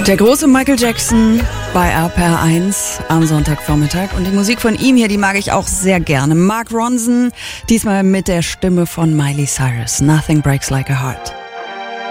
Der große Michael Jackson bei RPR1 am Sonntagvormittag. Und die Musik von ihm hier, die mag ich auch sehr gerne. Mark Ronson, diesmal mit der Stimme von Miley Cyrus. Nothing Breaks Like a Heart.